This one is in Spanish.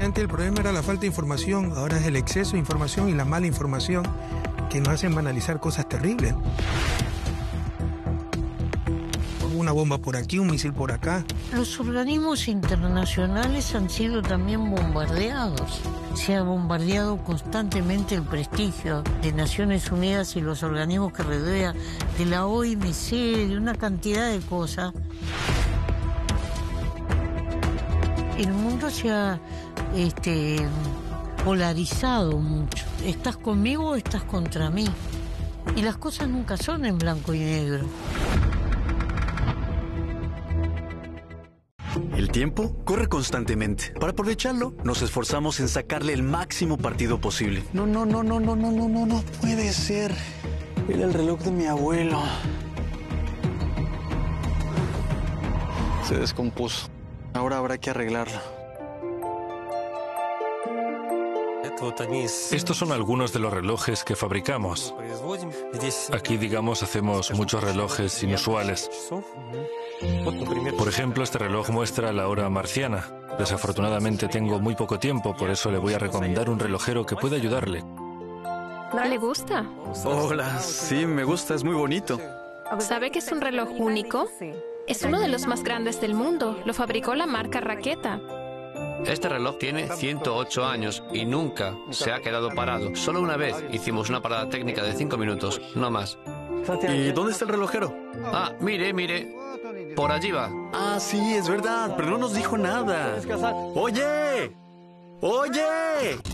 Antes el problema era la falta de información, ahora es el exceso de información y la mala información que nos hacen banalizar cosas terribles. Una bomba por aquí, un misil por acá. Los organismos internacionales han sido también bombardeados. Se ha bombardeado constantemente el prestigio de Naciones Unidas y los organismos que rodean, de la OMC, de una cantidad de cosas. El mundo se ha polarizado mucho. ¿Estás conmigo o estás contra mí? Y las cosas nunca son en blanco y negro. El tiempo corre constantemente. Para aprovecharlo, nos esforzamos en sacarle el máximo partido posible. No puede ser. Era el reloj de mi abuelo. Se descompuso. Ahora habrá que arreglarlo. Estos son algunos de los relojes que fabricamos. Aquí, digamos, hacemos muchos relojes inusuales. Por ejemplo, este reloj muestra la hora marciana. Desafortunadamente tengo muy poco tiempo, por eso le voy a recomendar un relojero que pueda ayudarle. ¿Le gusta? Hola, sí, me gusta, es muy bonito. ¿Sabe que es un reloj único? Es uno de los más grandes del mundo. Lo fabricó la marca Raqueta. Este reloj tiene 108 años y nunca se ha quedado parado. Solo una vez hicimos una parada técnica de 5 minutos, no más. ¿Y dónde está el relojero? Ah, mire. Por allí va. Ah, sí, es verdad, pero no nos dijo nada. ¡Oye!